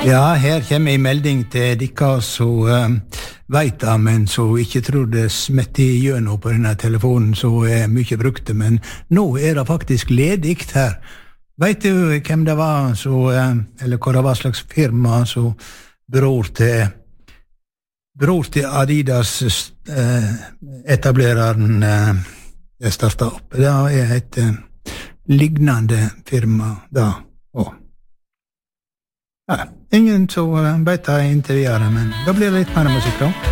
Ja, her kommer en melding til dere som vet det, men som ikke tror det smetter igjennom på denne telefonen, så mye brukte, men nå det faktisk ledigt her. Vet du hvem det var, eller hva det var slags firma, så bror til Adidas etablereren startet opp. Det et lignende firma da, og ingen som vet det inntil videre, men da blir det litt mer musikk da.